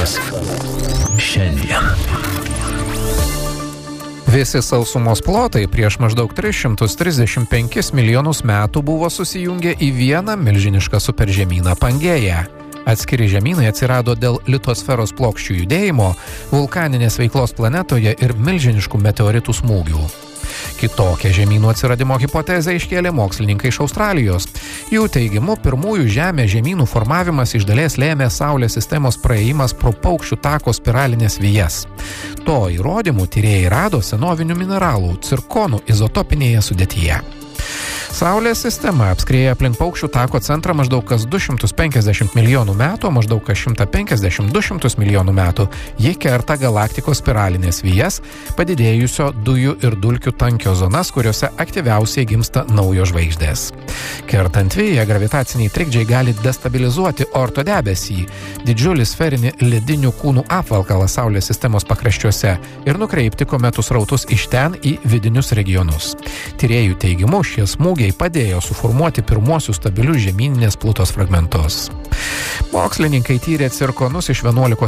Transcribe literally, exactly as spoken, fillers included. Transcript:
Šiandien. Visi sausumos plotai prieš maždaug tris šimtus trisdešimt penkis milijonus metų buvo susijungę į vieną milžinišką superžemyną Pangėją. Atskiri žemynai atsirado dėl litosferos plokščių judėjimo, vulkaninės veiklos planetoje ir milžiniškų meteoritų smūgių. Kitokią žemynų atsiradimo hipotezę iškėlė mokslininkai iš Australijos. Jų teigimu, pirmųjų Žemės žemynų formavimas iš dalies lėmė Saulės sistemos praėjimas pro paukščių tako spiralinės vijas. To įrodymų tyrėjai rado senovinių mineralų cirkonų izotopinėje sudėtyje. Saulės sistema apskrieja aplink paukščių tako centrą maždaug kas du šimtus penkiasdešimt milijonų metų, o maždaug kas šimtas penkiasdešimt - du šimtus milijonų metų ji kerta galaktikos spiralinės vijas, padidėjusio dujų ir dulkių tankio zonas, kuriuose aktyviausiai gimsta naujos žvaigždės. Kertant viją, gravitaciniai trikdžiai gali destabilizuoti Oorto debesį, didžiulį sferinį ledinių kūnų apvalkalą Saulės sistemos pakraščiuose ir nukreipti kometų srautus iš ten į vidinius regionus. Tyrėjų teigimu, šie smūgiai padėjo suformuoti pirmuosius stabilius žemyninės Plutos fragmentus. Mokslininkai tyrė cirkonus iš vienuolikos